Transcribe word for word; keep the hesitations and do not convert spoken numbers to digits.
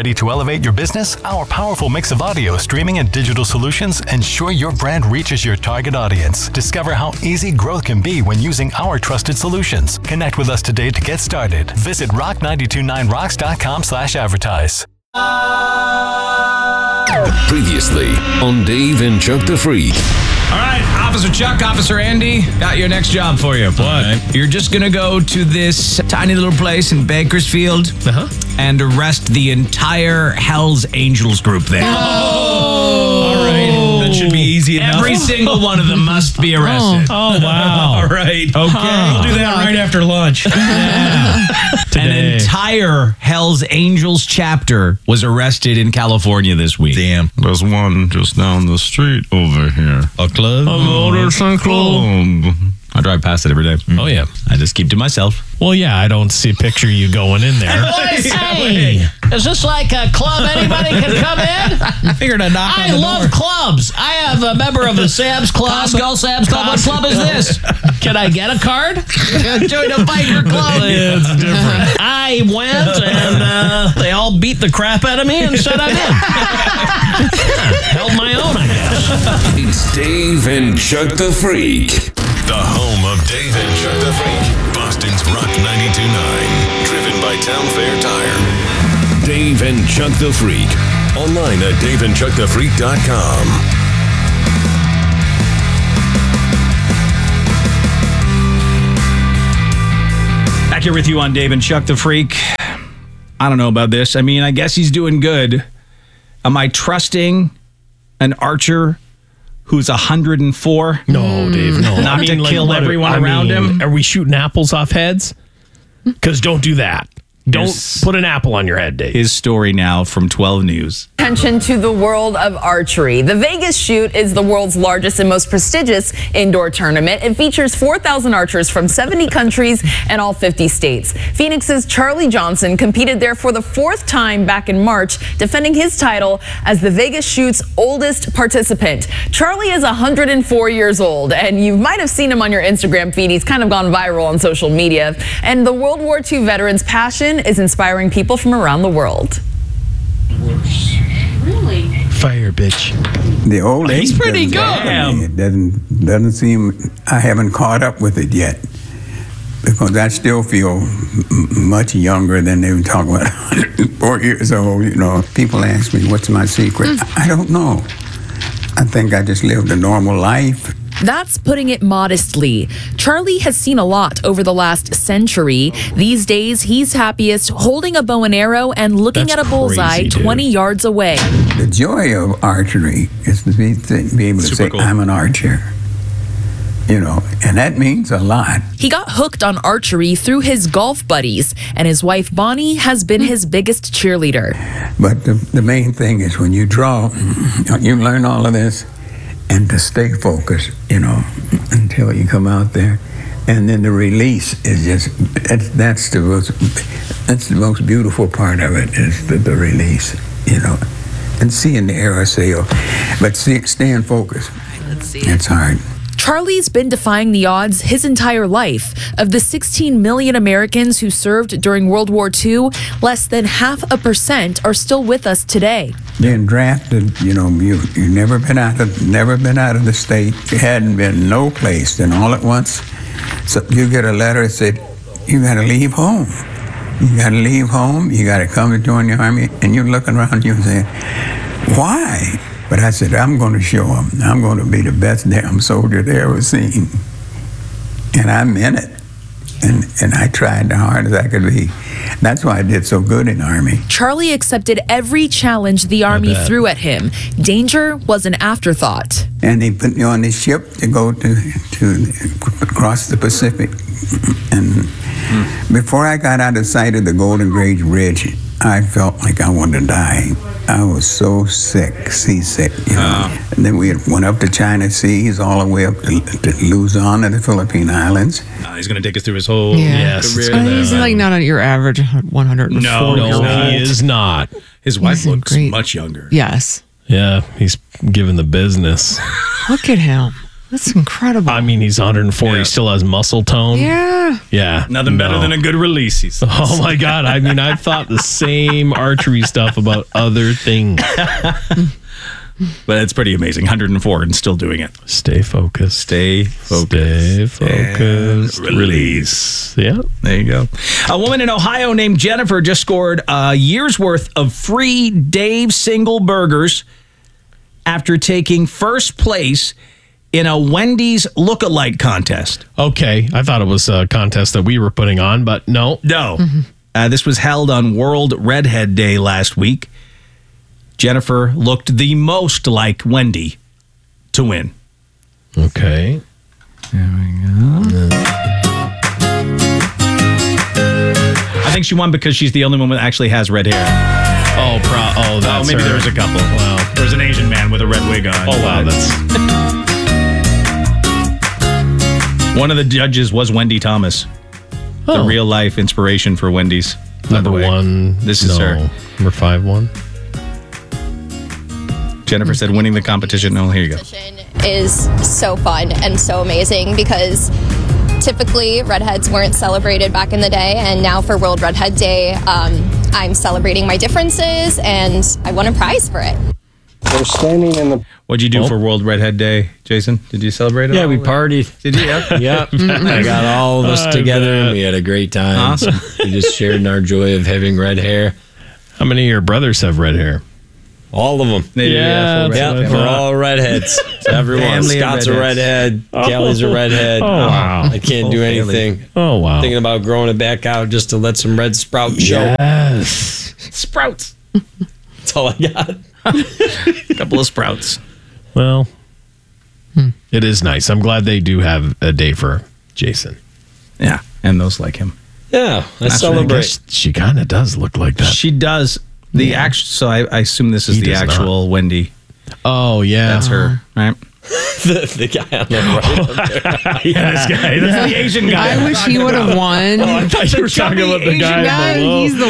Ready to elevate your business? Our powerful mix of audio, streaming, and digital solutions ensure your brand reaches your target audience. Discover how easy growth can be when using our trusted solutions. Connect with us today to get started. Visit rock nine two nine rocks dot com slash advertise. Previously on Dave and Chuck the Freak. All right, Officer Chuck, Officer Andy, got your next job for you. What? Right. You're just going to go to this tiny little place in Bakersfield uh-huh. and arrest the entire Hell's Angels group there. Oh! All right, that should be easy enough. Every single one of them must be arrested. Oh, oh wow. All right. Okay. We'll do that right after lunch. Yeah. An entire Hell's Angels chapter was arrested in California this week. Damn. There's one just down the street over here. A club? A motorcycle. I drive past it every day. Oh, yeah. I just keep to myself. Well, yeah, I don't see picture you going in there. Hey, is this like a club anybody can come in? I figured I'd knock I on the love door. clubs. I have a member of the Sam's Club. Costco Sam's Club. What club is this? Can I get a card? Join a biker club. It's different. I went and uh, they all beat the crap out of me and said I'm in. Held my own, I guess. It's Dave and Chuck the Freak. The home of Dave and Chuck the Freak. Boston's Rock ninety-two point nine. Driven by Town Fair Tire. Dave and Chuck the Freak. Online at dave and chuck the freak dot com. Back here with you on Dave and Chuck the Freak. I don't know about this. I mean, I guess he's doing good. Am I trusting an archer who's one hundred four? No, Dave, no. Not I mean, to like, kill what- everyone I around mean, him? Are we shooting apples off heads? Because don't do that. Don't Here's- put an apple on your head, Dave. His story now from twelve News. Attention to the world of archery. The Vegas Shoot is the world's largest and most prestigious indoor tournament. It features four thousand archers from seventy countries and all fifty states. Phoenix's Charlie Johnson competed there for the fourth time back in March, defending his title as the Vegas Shoot's oldest participant. Charlie is one hundred four years old, and you might have seen him on your Instagram feed. He's kind of gone viral on social media. And the World War Two veteran's passion is inspiring people from around the world. Really? Fire, bitch. The old age He's pretty doesn't bother good. me. It doesn't doesn't seem. I haven't caught up with it yet because I still feel m- much younger than they were talking about. Four years old, you know. People ask me, "What's my secret?" I, I don't know. I think I just lived a normal life. That's putting it modestly. Charlie has seen a lot over the last century. These days, he's happiest holding a bow and arrow and looking That's at a bullseye crazy, dude. twenty yards away. The joy of archery is to be, to be able to Super say, cool. "I'm an archer." You know, and that means a lot. He got hooked on archery through his golf buddies, and his wife Bonnie has been his biggest cheerleader. But the, the main thing is when you draw, you learn all of this, and to stay focused, you know, until you come out there. And then the release is just, that's, that's, the, most, that's the most beautiful part of it, is the, the release, you know. And seeing the arrow sail, but see, staying focused, Let's see. it's hard. Charlie's been defying the odds his entire life. Of the sixteen million Americans who served during World War Two, less than half a percent are still with us today. Being drafted, you know, you you never been out of never been out of the state. You hadn't been no place. Then all at once, so you get a letter that said, you got to leave home. You got to leave home. You got to come and join the army. And you're looking around you and saying, why? But I said, I'm going to show them. I'm going to be the best damn soldier they ever seen. And I meant it. And and I tried the hard as I could be. That's why I did so good in the Army. Charlie accepted every challenge the Army threw at him. Danger was an afterthought. And they put me on this ship to go to, to across the Pacific. And before I got out of sight of the Golden Gate Ridge, I felt like I wanted to die. I was so sick, seasick, you know. Oh. And then we went up to China Seas, all the way up to, to Luzon and the Philippine Islands. Uh, he's going to take us through his whole Yeah. Yes. career. Uh, he's like not your average one hundred four No, year he's old. not. He is not. His wife He's in looks great- much younger. Yes. Yeah, he's giving the business. Look at him. That's incredible. I mean, he's one hundred four. Yeah. He still has muscle tone. Yeah. Yeah. Nothing better No. than a good release. He says. Oh my God. I mean, I've thought the same archery stuff about other things. But it's pretty amazing. one hundred four and still doing it. Stay focused. Stay focused. Stay focused. And release. Yeah. There you go. A woman in Ohio named Jennifer just scored a year's worth of free Dave single burgers after taking first place in a Wendy's lookalike contest. Okay. I thought it was a contest that we were putting on, but no. No. Uh, this was held on World Redhead Day last week. Jennifer looked the most like Wendy to win. Okay. There we go. I think she won because she's the only one that actually has red hair. Oh, pro- oh, that's oh, maybe her. there was a couple. Wow. There was an Asian man with a red wig on. Oh, wow. That's one of the judges was Wendy Thomas, Oh. the real life inspiration for Wendy's. by the number way. one. This is no. her. Number five one. Jennifer said winning the competition. Oh, here you go. Is so fun and so amazing because typically redheads weren't celebrated back in the day, and now for World Redhead Day, um, I'm celebrating my differences and I won a prize for it. They're standing in the. What'd you do oh. for World Redhead Day, Jason? Did you celebrate it? Yeah, all? we partied. Did you? Yep. Yep. I got all of us I together bet. and we had a great time. Awesome. We just shared in our joy of having red hair. How many of your brothers have red hair? All of them. They do, Yeah, full that's Yeah, redhead. what I we're thought. all redheads. Everyone. Family of Scott's a redheads. redhead. Callie's a redhead. Oh, wow. I can't do Whole anything. Oh, wow. Thinking about growing it back out just to let some red sprout show. Yes. Sprouts. That's all I got. A couple of sprouts. Well, it is nice. I'm glad they do have a day for Jason. Yeah, and those like him. Yeah, I That's celebrate. Guess she kind of does look like that. She does. The yeah. actual. So I, I assume this is He the does actual not. Wendy. Oh, yeah. That's her, right? the, the guy on the right up there. Yeah, this guy. That's the Asian guy. I wish he would have won. Oh, I thought you were talking about the guy, guy. below. He's the